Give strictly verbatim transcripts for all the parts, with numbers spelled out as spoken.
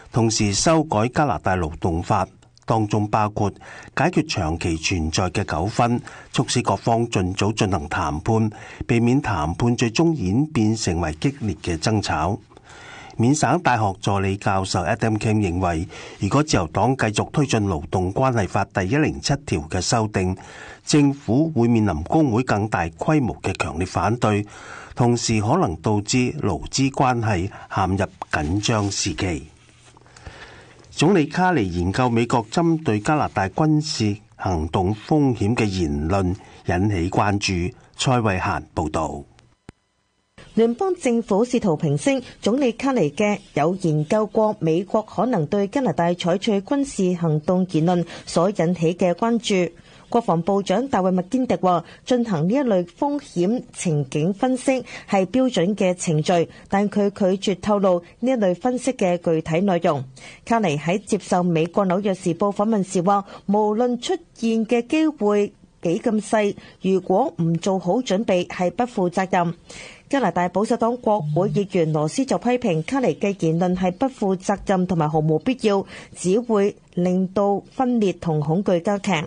同時修改加拿大勞動法，當中包括解決長期存在嘅糾紛，促使各方盡早進行談判，避免談判最終演變成為激烈嘅爭吵。緬省大學助理教授 Adam Kim 認為，如果自由黨繼續推進勞動關係法第一零七條嘅修訂，政府會面臨工會更大規模嘅強烈反對，同時可能導致勞資關係陷入緊張時期。總理卡尼研究美國針對加拿大軍事行動風險嘅言論引起關注。蔡慧嫻報導。 聯邦政府試圖平息總理卡尼嘅有研究過美國可能對加拿大採取軍事行動言論所引起嘅關注。國防部長大衛麥堅迪話，進行呢一類風險情景分析係標準嘅程序，但佢拒絕透露呢一類分析嘅具體內容。卡尼喺接受美國紐約時報訪問時話，無論出現嘅機會幾咁細，如果唔做好準備係不負責任。加拿大保守黨國會議員羅斯就批評卡尼嘅言論係不負責任同埋毫無必要，只會令到分裂同恐懼加劇。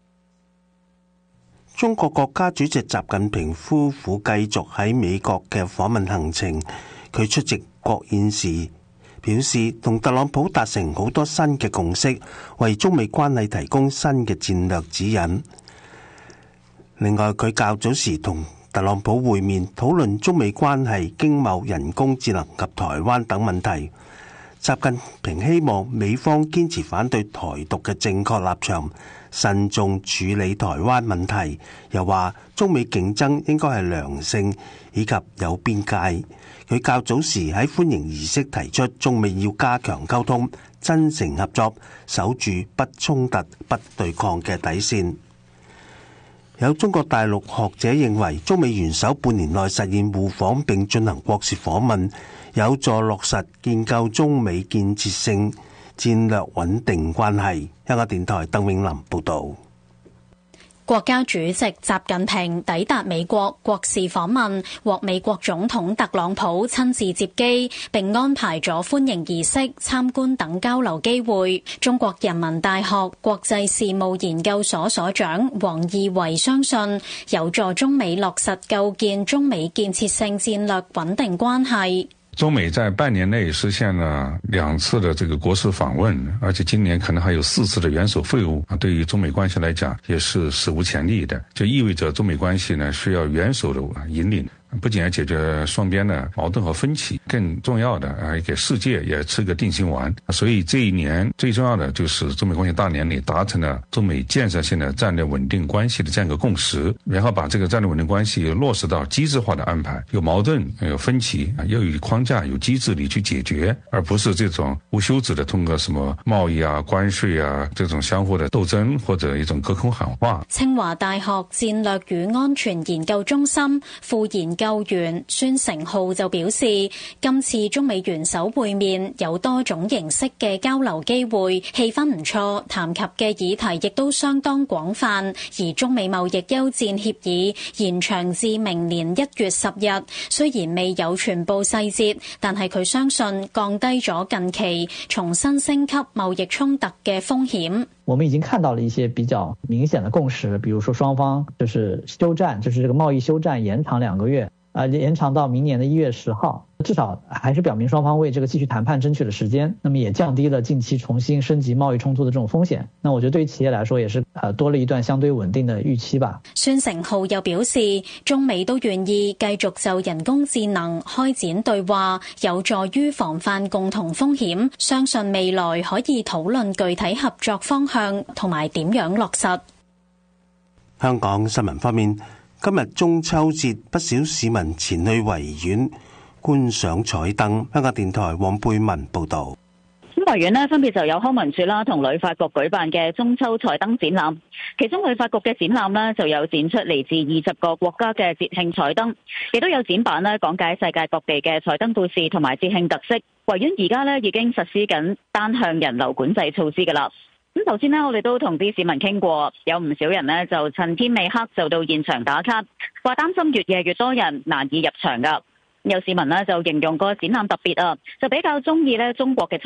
中國國家主席習近平夫婦繼續喺美國嘅訪問行程，佢出席國宴時表示，同特朗普達成好多新嘅共識，為中美關係提供新嘅戰略指引。另外，佢較早時同特朗普會面，討論中美關係、經貿、人工智能及台灣等問題。習近平希望美方堅持反對台獨嘅正確立場，慎重處理台灣問題。又話中美競爭應該係良性以及有邊界。佢較早時喺歡迎儀式提出，中美要加強溝通、真誠合作，守住不衝突、不對抗嘅底線。有中國大陸學者認為，中美元首半年內實現互訪並進行國事訪問，有助落實建構中美建設性戰略穩定關係。香港電台鄧永林報導。 國家主席習近平抵達美國國事訪問，獲美國總統特朗普親自接機，並安排咗歡迎儀式、參觀等交流機會。中國人民大學國際事務研究所所長王義維相信，有助中美落實構建中美建設性戰略穩定關係。 中美在半年內實現了兩次的這個國事訪問，而且今年可能還有四次的元首會晤，對於中美關係來講也是史無前例的，就意味着中美關係呢需要元首的引領，不僅要解決雙邊的矛盾和分歧，更重要的啊，給世界也吃個定心丸。所以這一年最重要的就是中美關係大年裡達成了中美建設性的戰略穩定關係的這樣一個共識，然後把這個戰略穩定關係落實到機制化的安排，有矛盾有分歧要有框架有機制裡去解決，而不是這種無休止的通過什麼貿易啊關稅啊這種相互的鬥爭或者一種隔空喊話。 清華大學戰略與安全研究中心副研究員孫成浩就表示，今次中美元首會面有多種形式嘅交流機會，氣氛唔錯，談及嘅議題亦都相當廣泛。而中美貿易休戰協議延長至明年一月十日，雖然未有全部細節，但係佢相信降低咗近期重新升級貿易衝突嘅風險。 我們已經看到了一些比較明顯的共識，比如說雙方就是休戰，就是這個貿易休戰延長兩個月，呃，延長到明年的一月十號，至少還是表明雙方為這個繼續談判爭取了時間，那麼也降低了近期重新升級貿易衝突的這種風險。那我覺得對於企業來說也是呃多了一段相對穩定的預期吧。 孫成浩又表示，中美都願意繼續就人工智能開展對話，有助於防範共同風險，相信未來可以討論具體合作方向同埋點樣落實。 香港新聞方面，今日中秋節，不少市民前去維園觀賞彩燈。香港電台黃貝文報道。 咁維園呢分別就有康文署啦同旅發局舉辦嘅中秋彩燈展覽，其中旅發局嘅展覽呢就有展出嚟自二十個國家嘅節慶彩燈，亦都有展板呢講解世界各地嘅彩燈故事同埋節慶特色。維園而家呢已經實施緊單向人流管制措施㗎啦。咁頭先呢，我哋都同啲市民傾過，有唔少人呢就趁天未黑就到現場打卡，話擔心越夜越多人難以入場㗎。有市民呢就形容個展覽特別啊，就比較中意呢中國嘅